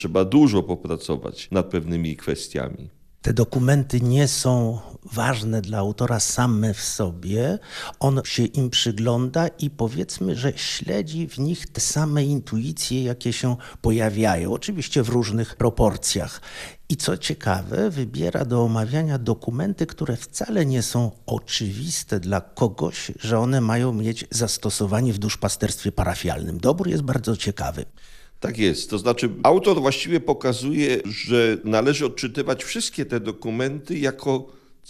Trzeba dużo popracować nad pewnymi kwestiami. Te dokumenty nie są ważne dla autora same w sobie. On się im przygląda i powiedzmy, że śledzi w nich te same intuicje, jakie się pojawiają, oczywiście w różnych proporcjach. I co ciekawe, wybiera do omawiania dokumenty, które wcale nie są oczywiste dla kogoś, że one mają mieć zastosowanie w duszpasterstwie parafialnym. Dobór jest bardzo ciekawy. Tak jest. To znaczy autor właściwie pokazuje, że należy odczytywać wszystkie te dokumenty jako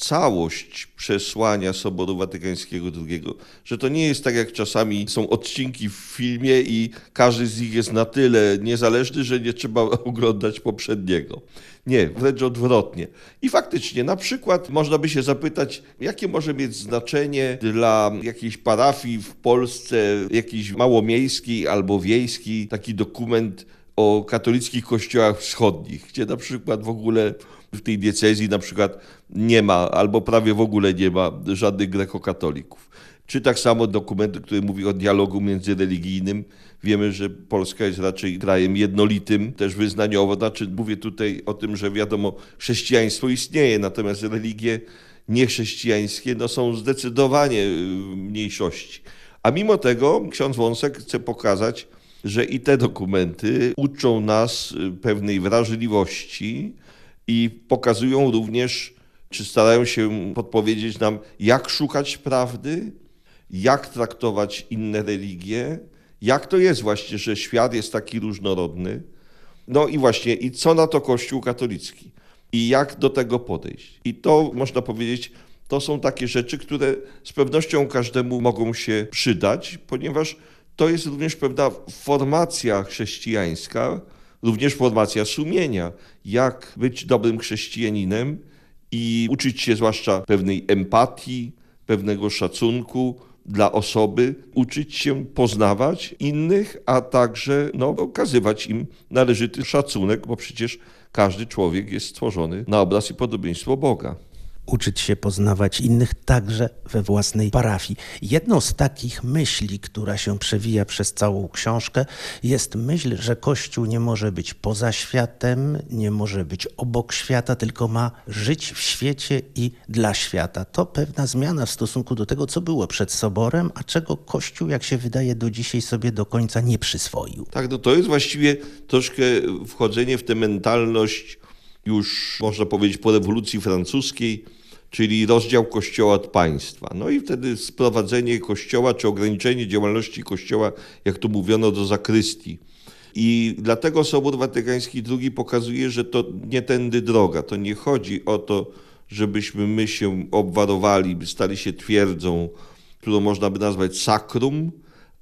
całość przesłania Soboru Watykańskiego II. Że to nie jest tak, jak czasami są odcinki w filmie i każdy z nich jest na tyle niezależny, że nie trzeba oglądać poprzedniego. Nie, wręcz odwrotnie. I faktycznie, na przykład można by się zapytać, jakie może mieć znaczenie dla jakiejś parafii w Polsce, jakiejś małomiejskiej albo wiejskiej, taki dokument o katolickich kościołach wschodnich, gdzie na przykład w ogóle w tej diecezji na przykład nie ma, albo prawie w ogóle nie ma żadnych grekokatolików. Czy tak samo dokument, który mówi o dialogu międzyreligijnym. Wiemy, że Polska jest raczej krajem jednolitym, też wyznaniowo. Znaczy mówię tutaj o tym, że wiadomo, chrześcijaństwo istnieje, natomiast religie niechrześcijańskie są zdecydowanie w mniejszości. A mimo tego ksiądz Wąsek chce pokazać, że i te dokumenty uczą nas pewnej wrażliwości i pokazują również, czy starają się podpowiedzieć nam, jak szukać prawdy, jak traktować inne religie, jak to jest właśnie, że świat jest taki różnorodny. No i właśnie, i co na to Kościół katolicki? I jak do tego podejść? I to, można powiedzieć, to są takie rzeczy, które z pewnością każdemu mogą się przydać, ponieważ to jest również pewna formacja chrześcijańska, również formacja sumienia, jak być dobrym chrześcijaninem i uczyć się zwłaszcza pewnej empatii, pewnego szacunku dla osoby, uczyć się poznawać innych, a także okazywać im należyty szacunek, bo przecież każdy człowiek jest stworzony na obraz i podobieństwo Boga. Uczyć się poznawać innych także we własnej parafii. Jedną z takich myśli, która się przewija przez całą książkę, jest myśl, że Kościół nie może być poza światem, nie może być obok świata, tylko ma żyć w świecie i dla świata. To pewna zmiana w stosunku do tego, co było przed Soborem, a czego Kościół, jak się wydaje, do dzisiaj sobie do końca nie przyswoił. Tak, to jest właściwie troszkę wchodzenie w tę mentalność już, można powiedzieć, po rewolucji francuskiej, czyli rozdział Kościoła od państwa. No i wtedy sprowadzenie Kościoła, czy ograniczenie działalności Kościoła, jak to mówiono, do zakrystii. I dlatego Sobór Watykański II pokazuje, że to nie tędy droga. To nie chodzi o to, żebyśmy my się obwarowali, stali się twierdzą, którą można by nazwać sakrum,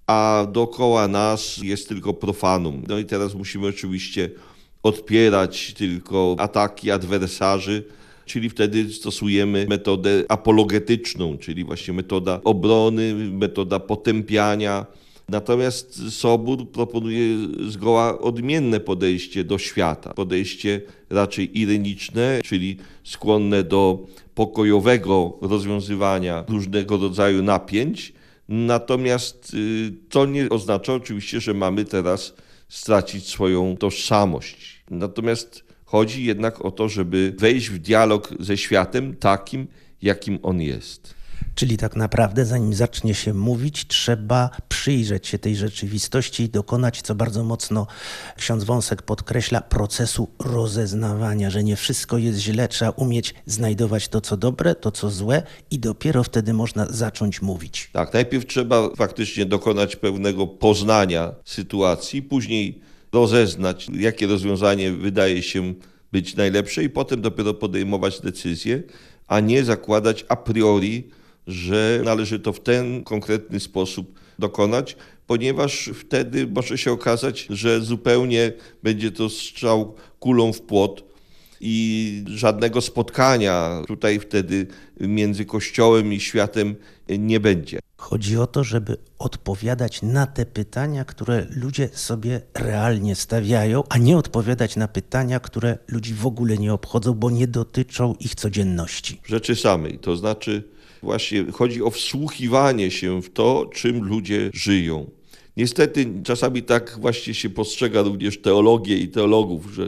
a dookoła nas jest tylko profanum. No i teraz musimy oczywiście odpierać tylko ataki adwersarzy, czyli wtedy stosujemy metodę apologetyczną, czyli właśnie metoda obrony, metoda potępiania. Natomiast Sobór proponuje zgoła odmienne podejście do świata. Podejście raczej ironiczne, czyli skłonne do pokojowego rozwiązywania różnego rodzaju napięć. Natomiast to nie oznacza oczywiście, że mamy teraz stracić swoją tożsamość. Natomiast chodzi jednak o to, żeby wejść w dialog ze światem takim, jakim on jest. Czyli tak naprawdę, zanim zacznie się mówić, trzeba przyjrzeć się tej rzeczywistości i dokonać, co bardzo mocno ksiądz Wąsek podkreśla, procesu rozeznawania, że nie wszystko jest źle, trzeba umieć znajdować to, co dobre, to, co złe i dopiero wtedy można zacząć mówić. Tak, najpierw trzeba faktycznie dokonać pewnego poznania sytuacji, później rozeznać, jakie rozwiązanie wydaje się być najlepsze i potem dopiero podejmować decyzję, a nie zakładać a priori, że należy to w ten konkretny sposób dokonać, ponieważ wtedy może się okazać, że zupełnie będzie to strzał kulą w płot i żadnego spotkania tutaj wtedy między Kościołem i światem nie będzie. Chodzi o to, żeby odpowiadać na te pytania, które ludzie sobie realnie stawiają, a nie odpowiadać na pytania, które ludzi w ogóle nie obchodzą, bo nie dotyczą ich codzienności. Rzeczy samej, to znaczy właśnie chodzi o wsłuchiwanie się w to, czym ludzie żyją. Niestety czasami tak właśnie się postrzega również teologię i teologów, że